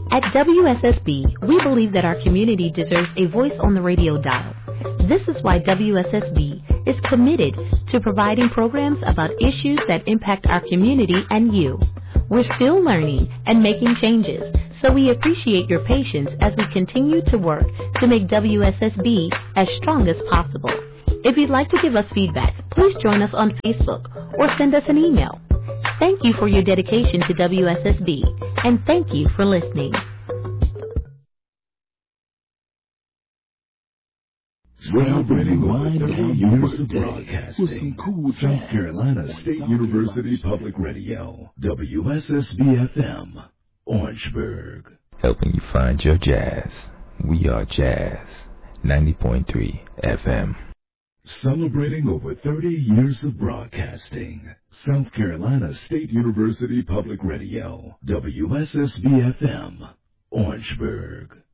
At WSSB, we believe that our community deserves a voice on the radio dial. This is why WSSB is committed to providing programs about issues that impact our community and you. We're still learning and making changes, so we appreciate your patience as we continue to work to make WSSB as strong as possible. If you'd like to give us feedback, please join us on Facebook or send us an email. Thank you for your dedication to WSSB, and thank you for listening. Celebrating 110 years of broadcasting with some cool South Carolina State University Public Radio, WSSB-FM, Orangeburg. Helping you find your jazz. We are Jazz, 90.3 FM. Celebrating over 30 years of broadcasting, South Carolina State University Public Radio, WSSB-FM, Orangeburg.